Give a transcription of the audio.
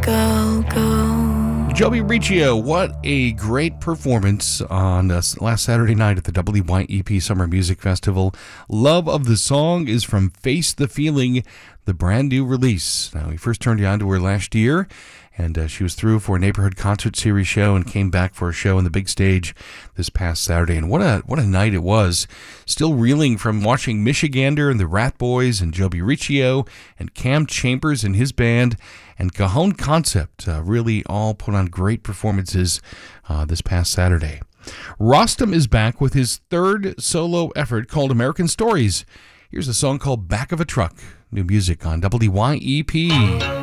go, go. Joey Riccio, what a great performance on last Saturday night at the WYEP Summer Music Festival. Love of the Song is from Face the Feeling, the brand new release. Now, we first turned you on to her last year, and she was through for a Neighborhood Concert Series show and came back for a show on the big stage this past Saturday. And what a night it was. Still reeling from watching Michigander and the Rat Boys and Joey Riccio and Cam Chambers and his band and Cajon Concept really all put on great performances this past Saturday. Rostam is back with his third solo effort called American Stories. Here's a song called Back of a Truck. New music on WYEP.